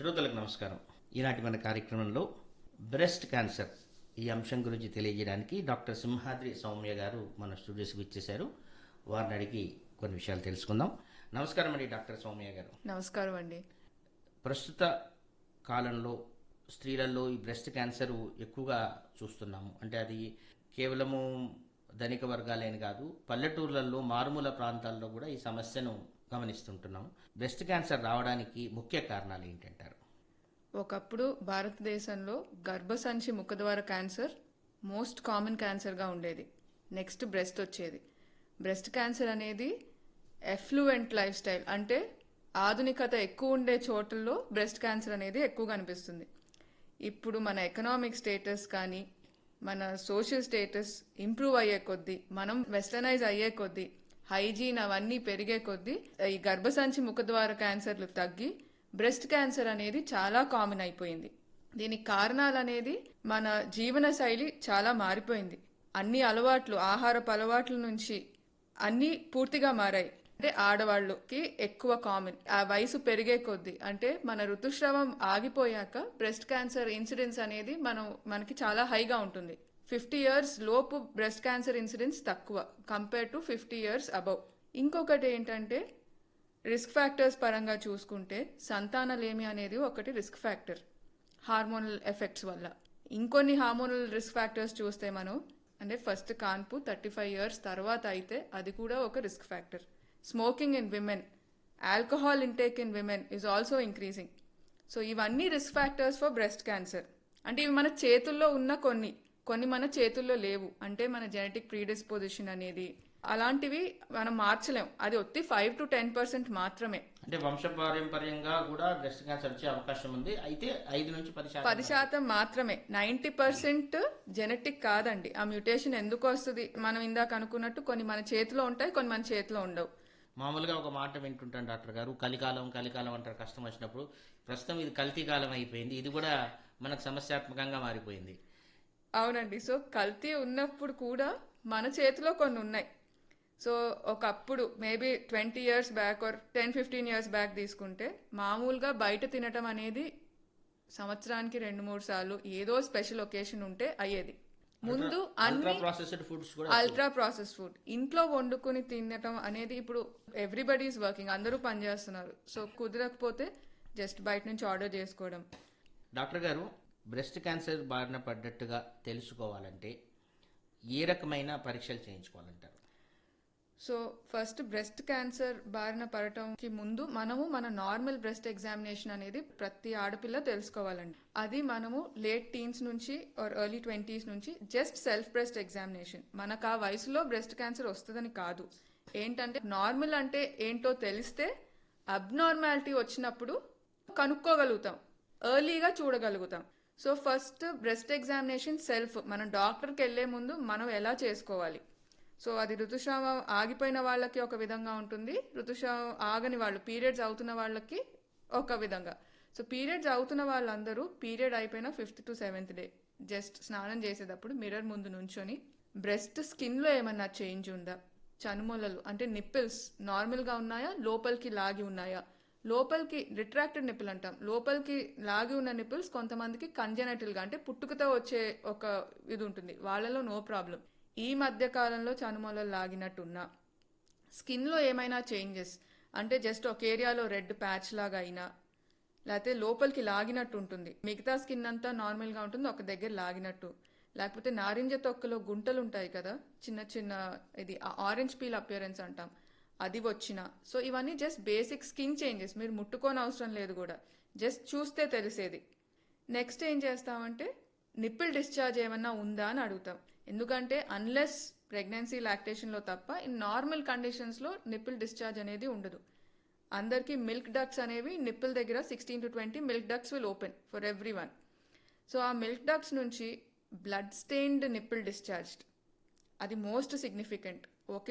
శ్రోతలకు నమస్కారం. ఈనాటి మన కార్యక్రమంలో బ్రెస్ట్ క్యాన్సర్ ఈ అంశం గురించి తెలియజేయడానికి డాక్టర్ సింహాద్రి సౌమ్య గారు మన స్టూడియోస్కి ఇచ్చేశారు. వారిని అడిగి కొన్ని విషయాలు తెలుసుకుందాం. నమస్కారం అండి డాక్టర్ సౌమ్య గారు. నమస్కారం అండి. ప్రస్తుత కాలంలో స్త్రీలలో ఈ బ్రెస్ట్ క్యాన్సర్ ఎక్కువగా చూస్తున్నాము. అంటే అది కేవలము ధనిక వర్గాలేని కాదు, పల్లెటూర్లలో మారుమూల ప్రాంతాల్లో కూడా ఈ సమస్యను గమనిస్తుంటున్నాము. బ్రెస్ట్ క్యాన్సర్ రావడానికి ముఖ్య కారణాలు ఏంటంటారు? ఒకప్పుడు భారతదేశంలో గర్భసంచి ముఖద్వార క్యాన్సర్ మోస్ట్ కామన్ క్యాన్సర్గా ఉండేది. నెక్స్ట్ బ్రెస్ట్ వచ్చేది. బ్రెస్ట్ క్యాన్సర్ అనేది ఎఫ్లూయెంట్ లైఫ్ స్టైల్, అంటే ఆధునికత ఎక్కువ ఉండే చోట్లలో బ్రెస్ట్ క్యాన్సర్ అనేది ఎక్కువగా అనిపిస్తుంది. ఇప్పుడు మన ఎకనామిక్ స్టేటస్ కానీ మన సోషల్ స్టేటస్ ఇంప్రూవ్ అయ్యే కొద్దీ, మనం వెస్టర్నైజ్ అయ్యే కొద్దీ, హైజీన్ అవన్నీ పెరిగే కొద్దీ ఈ గర్భసంచి ముఖద్వార క్యాన్సర్లు తగ్గి బ్రెస్ట్ క్యాన్సర్ అనేది చాలా కామన్ అయిపోయింది. దీనికి కారణాలు అనేది మన జీవన శైలి చాలా మారిపోయింది. అన్ని అలవాట్లు, ఆహారపు అలవాట్ల నుంచి అన్ని పూర్తిగా మారాయి. అంటే ఆడవాళ్ళకి ఎక్కువ కామన్. ఆ వయసు పెరిగే కొద్దీ, అంటే మన ఋతుస్రావం ఆగిపోయాక బ్రెస్ట్ క్యాన్సర్ ఇన్సిడెన్స్ అనేది మనకి చాలా హైగా ఉంటుంది. 50 years లోపు బ్రెస్ట్ క్యాన్సర్ ఇన్సిడెన్స్ తక్కువ కంపేర్ టు 50 years అబౌవ్. ఇంకొకటి ఏంటంటే రిస్క్ ఫ్యాక్టర్స్ పరంగా చూసుకుంటే సంతానలేమి అనేది ఒకటి రిస్క్ ఫ్యాక్టర్ హార్మోనల్ ఎఫెక్ట్స్ వల్ల. ఇంకొన్ని హార్మోనల్ రిస్క్ ఫ్యాక్టర్స్ చూస్తే మనం, అంటే ఫస్ట్ కాన్పు 35 years తర్వాత అయితే అది కూడా ఒక risk factor. Smoking in women, alcohol intake in women is also increasing. So ఇవన్నీ risk factors for breast cancer. అంటే ఇవి మన చేతుల్లో ఉన్న కొన్ని మన చేతుల్లో లేవు. అంటే మన జెనెటిక్ ప్రీడిస్పోజిషన్ అనేది అలాంటివి మనం మార్చలేం. అది ఒత్తి 5 to 10% మాత్రమే. అంటే వంశపారంపర్యంగా కూడా బ్రెస్ట్ క్యాన్సర్ వచ్చే అవకాశం ఉంది. అయితే 5 నుంచి 10% మాత్రమే. 90% జెనెటిక్ కాదండి. ఆ మ్యూటేషన్ ఎందుకు వస్తుంది? మనం ఇందాక అనుకున్నట్టు కొన్ని మన చేతిలో ఉంటాయి, కొన్ని మన చేతిలో ఉండవు. మామూలుగా ఒక మాట వింటుంటాను డాక్టర్ గారు, కలికాలం అంటారు. కష్టం వచ్చినప్పుడు ప్రస్తుతం ఇది కల్తీ కాలం అయిపోయింది. ఇది కూడా మనకు సమస్యాత్మకంగా మారిపోయింది. అవునండి. సో కల్తీ ఉన్నప్పుడు కూడా మన చేతిలో కొన్ని ఉన్నాయి. సో ఒకప్పుడు maybe 20 years back or 10-15 years back తీసుకుంటే మామూలుగా బయట తినటం అనేది సంవత్సరానికి 2-3 సార్లు ఏదో స్పెషల్ ఒకేషన్ ఉంటే అయ్యేది. ముందు అన్ని అల్ట్రా ప్రాసెస్ ఫుడ్ ఇంట్లో వండుకుని తినటం అనేది ఇప్పుడు ఎవ్రీబడి ఈజ్ వర్కింగ్, అందరూ పనిచేస్తున్నారు. సో కుదరకపోతే జస్ట్ బయట నుంచి ఆర్డర్ చేసుకోవడం. డాక్టర్ గారు, బ్రెస్ట్ క్యాన్సర్ బారిన పడ్డట్టుగా తెలుసుకోవాలంటే ఏ రకమైన పరీక్షలు చేయించుకోవాలంటారు? సో ఫస్ట్ బ్రెస్ట్ క్యాన్సర్ బారిన పడటంకి ముందు మనము మన నార్మల్ బ్రెస్ట్ ఎగ్జామినేషన్ అనేది ప్రతి ఆడపిల్ల తెలుసుకోవాలండి. అది మనము లేట్ టీన్స్ నుంచి ఆర్ ఎర్లీ 20s నుంచి జస్ట్ సెల్ఫ్ బ్రెస్ట్ ఎగ్జామినేషన్. మనకు ఆ వయసులో బ్రెస్ట్ క్యాన్సర్ వస్తుందని కాదు. ఏంటంటే నార్మల్ అంటే ఏంటో తెలిస్తే అబ్నార్మాలిటీ వచ్చినప్పుడు కనుక్కోగలుగుతాం, ఎర్లీగా చూడగలుగుతాం. So first breast examination self మనం డాక్టర్కి వెళ్లే ముందు మనం ఎలా చేసుకోవాలి. సో అది ఋతుస్రావం ఆగిపోయిన వాళ్ళకి ఒక విధంగా ఉంటుంది, ఋతుస్రావం ఆగని వాళ్ళు పీరియడ్స్ అవుతున్న వాళ్ళకి ఒక విధంగా. సో పీరియడ్స్ అవుతున్న వాళ్ళందరూ పీరియడ్ అయిపోయిన 5th to 7th day just స్నానం చేసేటప్పుడు మిర్రర్ ముందు నుంచొని బ్రెస్ట్ స్కిన్లో ఏమన్నా చేంజ్ ఉందా, చనుమొలలు అంటే నిప్పిల్స్ నార్మల్గా ఉన్నాయా, లోపలికి లాగి ఉన్నాయా, లోపలికి రిట్రాక్టెడ్ నిప్పుల్ అంటాం, లోపలికి లాగి ఉన్న నిప్పుల్స్ కొంతమందికి కంజెనటల్గా అంటే పుట్టుకతో వచ్చే ఒక ఇది ఉంటుంది, వాళ్ళలో నో ప్రాబ్లం. ఈ మధ్య కాలంలో చనుమొలలు లాగినట్టున్నా, స్కిన్లో ఏమైనా చేంజెస్ అంటే జస్ట్ ఒక ఏరియాలో రెడ్ ప్యాచ్ లాగా అయినా, లేకపోతే లోపలికి లాగినట్టు ఉంటుంది, మిగతా స్కిన్ అంతా నార్మల్గా ఉంటుంది, ఒక దగ్గర లాగినట్టు, లేకపోతే నారింజ తొక్కలో గుంటలు ఉంటాయి కదా చిన్న చిన్న, ఇది ఆరెంజ్ పీల్ అపియరెన్స్ అంటాం, అది వచ్చినా. సో ఇవన్నీ జస్ట్ బేసిక్ స్కిన్ చేంజెస్, మీరు ముట్టుకోని అవసరం లేదు కూడా, జస్ట్ చూస్తే తెలిసేది. నెక్స్ట్ ఏం చేస్తామంటే నిప్పిల్ డిశ్చార్జ్ ఏమన్నా ఉందా అని అడుగుతాం. ఎందుకంటే అన్లెస్ ప్రెగ్నెన్సీ లాక్టేషన్లో తప్ప ఇన్ నార్మల్ కండిషన్స్లో నిప్పిల్ డిశ్చార్జ్ అనేది ఉండదు. అందరికీ మిల్క్ డక్ట్స్ అనేవి నిప్పిల్ దగ్గర 16 to 20 milk ducts will open for every one. So ఆ మిల్క్ డక్ట్స్ నుంచి బ్లడ్ స్టెయిన్డ్ నిప్పిల్ డిశ్చార్జ్డ్, అది మోస్ట్ సిగ్నిఫికెంట్.